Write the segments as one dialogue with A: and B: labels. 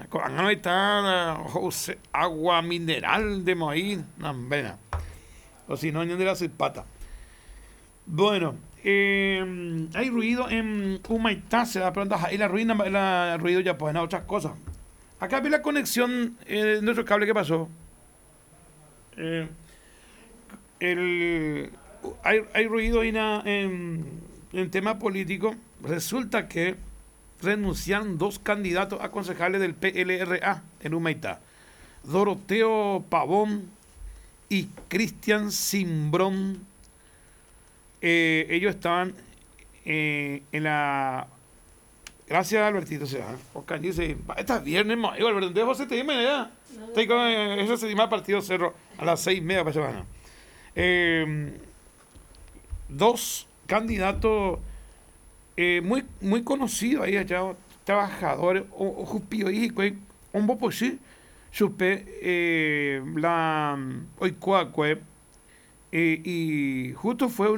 A: Ahí está agua mineral de maíz, vena. O si no, ni de la cipata. Bueno, hay ruido en Humaitá, se da pronto. Ahí la ruina, el ruido ya pues en otras cosas. Acá vi la conexión de nuestro cable que pasó. Eh, hay ruido en tema político. Resulta que renunciaron 2 candidatos a concejales del PLRA en Humaitá. Doroteo Pavón y Cristian Simbrón. Ellos estaban en la... Gracias, Albertito. O sea, Oscar dice, esta viernes, Alberto, de José te dime ya. Estoy con eso se llama Partido Cerro a las 6:30 para semana. 2 candidatos muy, muy conocidos ahí allá, trabajadores, o jupio y un poco sí, supe la Oicoacue, y justo fue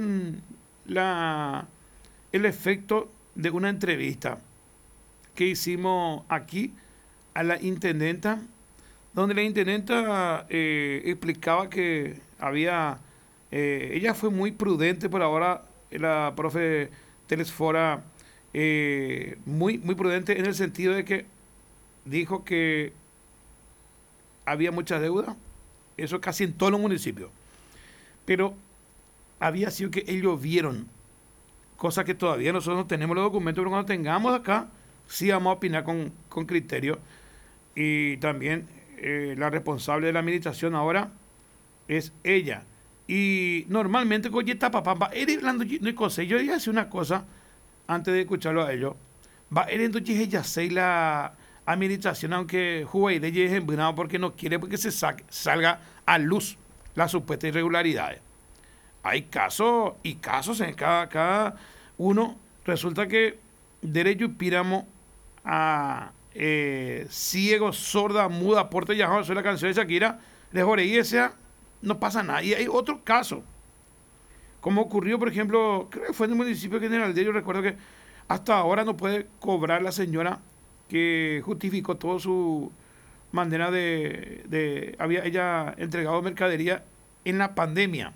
A: el efecto de una entrevista que hicimos aquí a la intendenta, donde la intendenta explicaba que había, ella fue muy prudente por ahora, la profe Telesfora, muy, muy prudente en el sentido de que dijo que había mucha deuda, eso casi en todos los municipios, pero había sido que ellos vieron, cosa que todavía nosotros no tenemos los documentos, pero cuando tengamos acá, sí vamos a opinar con criterio. Y también la responsable de la administración ahora es ella. Y normalmente con esta papá va a ir hablando de cosas. Yo iba a decir una cosa antes de escucharlo a ellos. Va a ir entonces ella sé la administración, aunque Huawei le llegue embrunado porque no quiere porque se salga a luz las supuestas irregularidades. Hay casos y casos en cada uno. Resulta que derecho y píramo a ciego, sorda, muda, porte y ajá, soy la canción de Shakira, les oreí esa, no pasa nada. Y hay otro caso, como ocurrió, por ejemplo, creo que fue en el municipio general de ellos, recuerdo que hasta ahora no puede cobrar la señora que justificó toda su manera había ella entregado mercadería en la pandemia.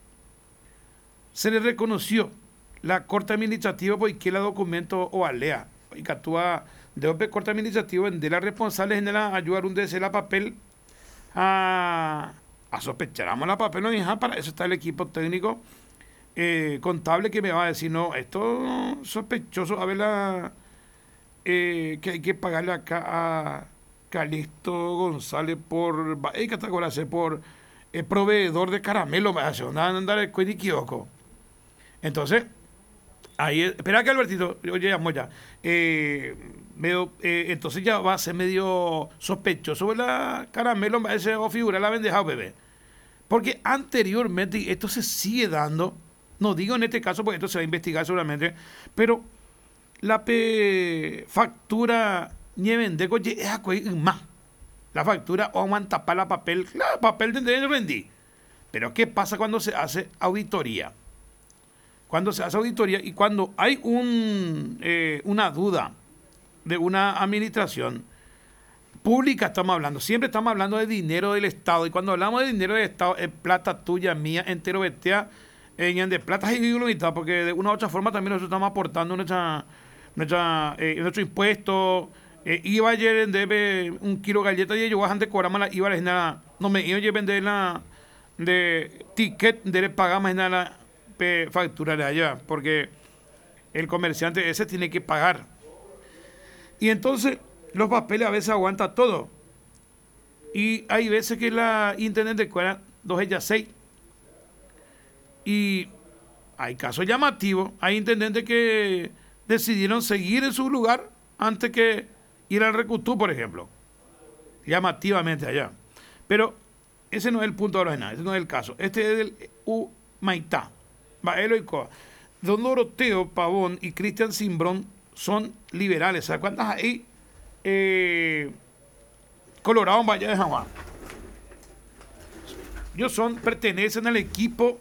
A: Se le reconoció la Corte Administrativa porque la documento o alea y que actúa de OPE Corte Administrativo de la responsable general ayudar un DC la papel a sospecháramos la papel, no hija, para eso está el equipo técnico contable que me va a decir, no, esto es sospechoso, a ver que hay que pagarle acá a Calixto González por proveedor de caramelo, me hace andar el cuento equivoco. Entonces, ahí, espera que Albertito, oye, llamo ya. Entonces ya va a ser medio sospechoso la caramelo, ese o figura la bendeja bebé. Porque anteriormente, esto se sigue dando, no digo en este caso porque esto se va a investigar seguramente, pero la factura ni vendeco es más. La factura o aguanta para la papel, claro, papel de vendí. Pero ¿qué pasa cuando se hace auditoría? Cuando se hace auditoría y cuando hay una duda de una administración pública, estamos hablando, siempre estamos hablando de dinero del Estado, y cuando hablamos de dinero del Estado es plata tuya, mía, entero, bestia, de plata y mitad, porque de una u otra forma también nosotros estamos aportando nuestro impuesto. Iba ayer debe un kilo de galletas y yo antes cobramos la IVA, nada, no me iba a vender la de ticket, de pagar más nada factura de allá, porque el comerciante ese tiene que pagar. Y entonces los papeles a veces aguantan todo. Y hay veces que la intendente cuela 2 y hay casos llamativos. Hay intendentes que decidieron seguir en su lugar antes que ir al Recutú, por ejemplo. Llamativamente allá. Pero ese no es el punto de la nada, ese no es el caso. Este es del Humaitá. Baelo y Coa. Don Doroteo Pavón y Cristian Simbrón son liberales. ¿Sabes cuántas hay? Colorado en Valle de Jaguar. Ellos pertenecen al equipo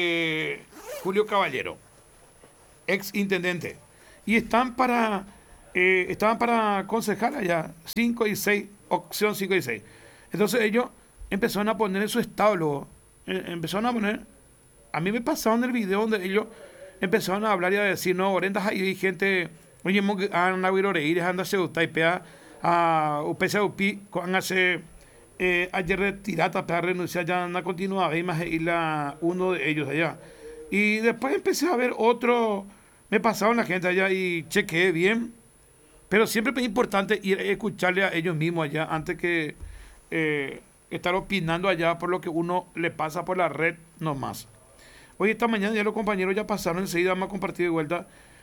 A: de Julio Caballero, ex intendente. Y están para estaban para concejal allá, 5 y 6 opción 5 y 6. Entonces ellos empezaron a poner en su establo, empezaron a poner, a mí me pasaron el video donde ellos empezaron a hablar y a decir, no, orendas ahí gente, oye, anda a reír, anda se gusta y pea a upesa upi, con hace ayer retirata para renunciar ya anda continuada y más uno de ellos allá. Y después empecé a ver otro, me pasaron la gente allá y chequeé bien, pero siempre es importante ir a escucharle a ellos mismos allá antes que estar opinando allá por lo que uno le pasa por la red nomás. Hoy esta mañana ya los compañeros ya pasaron, enseguida vamos a compartir de vuelta